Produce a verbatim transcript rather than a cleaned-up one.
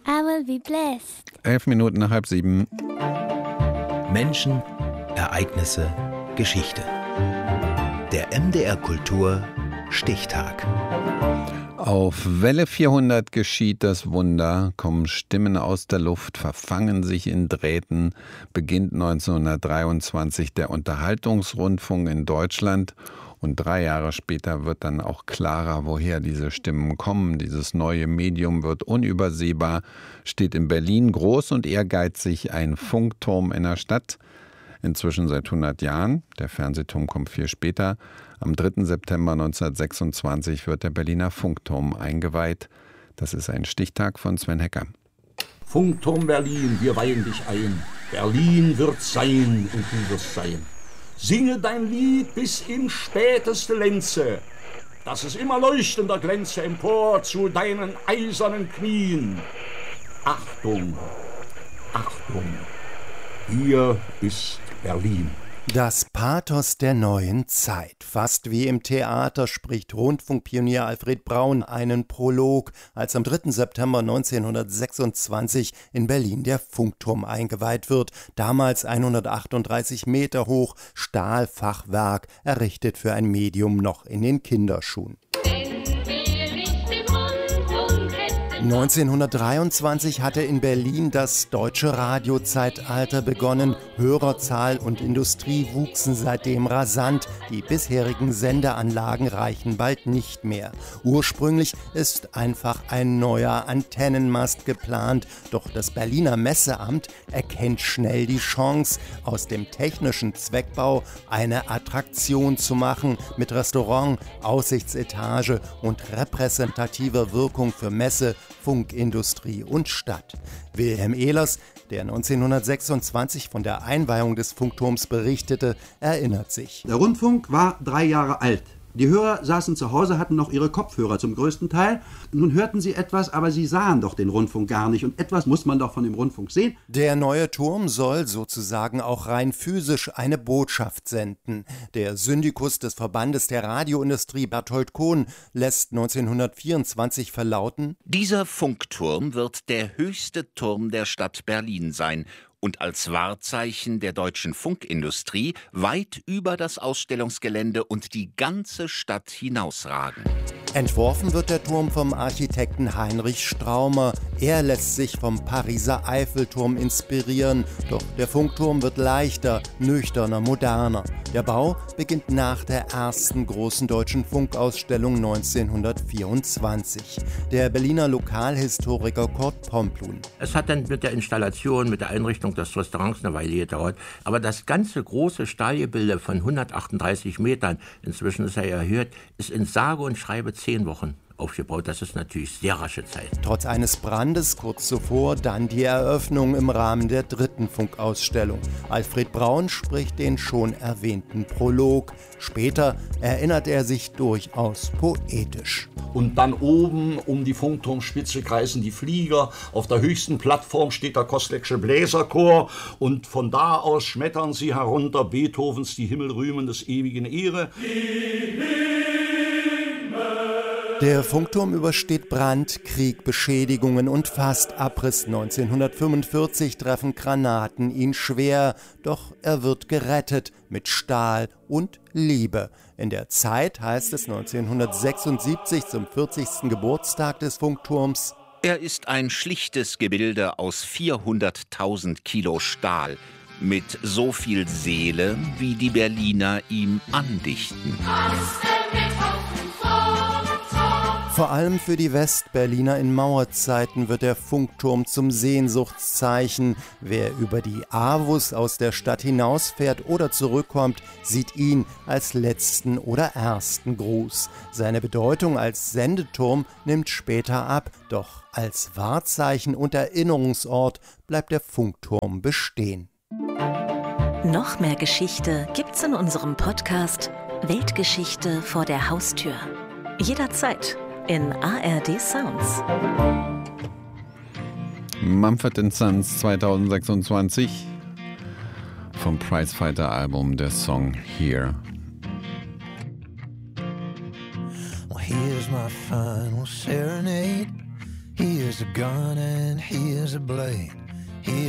I will be blessed. Elf Minuten nach halb sieben. Menschen, Ereignisse, Geschichte. Der M D R Kultur Stichtag. Auf Welle vierhundert geschieht das Wunder, kommen Stimmen aus der Luft, verfangen sich in Drähten, beginnt neunzehnhundertdreiundzwanzig der Unterhaltungsrundfunk in Deutschland und drei Jahre später wird dann auch klarer, woher diese Stimmen kommen. Dieses neue Medium wird unübersehbar, steht in Berlin groß und ehrgeizig ein Funkturm in der Stadt. Inzwischen seit hundert Jahren, der Fernsehturm kommt viel später. Am dritten September neunzehnhundertsechsundzwanzig wird der Berliner Funkturm eingeweiht. Das ist ein Stichtag von Sven Hecker. Funkturm Berlin, wir weihen dich ein. Berlin wird sein und du wirst sein. Singe dein Lied bis in späteste Lenze, dass es immer leuchtender glänze empor zu deinen eisernen Knien. Achtung, Achtung, hier ist Berlin. Das Pathos der neuen Zeit. Fast wie im Theater spricht Rundfunkpionier Alfred Braun einen Prolog, als am dritten September neunzehnhundertsechsundzwanzig in Berlin der Funkturm eingeweiht wird. Damals hundertachtunddreißig Meter hoch, Stahlfachwerk, errichtet für ein Medium noch in den Kinderschuhen. neunzehnhundertdreiundzwanzig hatte in Berlin das deutsche Radiozeitalter begonnen. Hörerzahl und Industrie wuchsen seitdem rasant. Die bisherigen Sendeanlagen reichen bald nicht mehr. Ursprünglich ist einfach ein neuer Antennenmast geplant. Doch das Berliner Messeamt erkennt schnell die Chance, aus dem technischen Zweckbau eine Attraktion zu machen, mit Restaurant, Aussichtsetage und repräsentativer Wirkung für Messe, Funkindustrie und Stadt. Wilhelm Ehlers, der neunzehnhundertsechsundzwanzig von der Einweihung des Funkturms berichtete, erinnert sich. Der Rundfunk war drei Jahre alt. Die Hörer saßen zu Hause, hatten noch ihre Kopfhörer zum größten Teil. Nun hörten sie etwas, aber sie sahen doch den Rundfunk gar nicht. Und etwas muss man doch von dem Rundfunk sehen. Der neue Turm soll sozusagen auch rein physisch eine Botschaft senden. Der Syndikus des Verbandes der Radioindustrie, Berthold Kohn, lässt neunzehnhundertvierundzwanzig verlauten: Dieser Funkturm wird der höchste Turm der Stadt Berlin sein und als Wahrzeichen der deutschen Funkindustrie weit über das Ausstellungsgelände und die ganze Stadt hinausragen. Entworfen wird der Turm vom Architekten Heinrich Straumer. Er lässt sich vom Pariser Eiffelturm inspirieren. Doch der Funkturm wird leichter, nüchterner, moderner. Der Bau beginnt nach der ersten großen deutschen Funkausstellung neunzehnhundertvierundzwanzig. Der Berliner Lokalhistoriker Kurt Pomplun. Es hat dann mit der Installation, mit der Einrichtung des Restaurants eine Weile gedauert. Aber das ganze große Stahlgebilde von hundertachtunddreißig Metern, inzwischen ist er erhöht, ist in sage und schreibe zehn Wochen aufgebaut. Das ist natürlich sehr rasche Zeit. Trotz eines Brandes kurz zuvor dann die Eröffnung im Rahmen der dritten Funkausstellung. Alfred Braun spricht den schon erwähnten Prolog. Später erinnert er sich durchaus poetisch. Und dann oben um die Funkturmspitze kreisen die Flieger. Auf der höchsten Plattform steht der Kostleck'sche Bläserchor. Und von da aus schmettern sie herunter Beethovens Die Himmel rühmen des ewigen Ehre. Der Funkturm übersteht Brand, Krieg, Beschädigungen und fast Abriss. neunzehnhundertfünfundvierzig treffen Granaten ihn schwer, doch er wird gerettet mit Stahl und Liebe. In der Zeit heißt es neunzehnhundertsechsundsiebzig zum vierzigsten Geburtstag des Funkturms: Er ist ein schlichtes Gebilde aus vierhunderttausend Kilo Stahl, mit so viel Seele, wie die Berliner ihm andichten. Vor allem für die Westberliner in Mauerzeiten wird der Funkturm zum Sehnsuchtszeichen. Wer über die Avus aus der Stadt hinausfährt oder zurückkommt, sieht ihn als letzten oder ersten Gruß. Seine Bedeutung als Sendeturm nimmt später ab, doch als Wahrzeichen und Erinnerungsort bleibt der Funkturm bestehen. Noch mehr Geschichte gibt's in unserem Podcast Weltgeschichte vor der Haustür. Jederzeit in A R D Sounds. Mumford and Sons zweitausendsechsundzwanzig vom Prizefighter Album der Song Here. Well, here's my final serenade. Here's Here's a gun and here's a blade.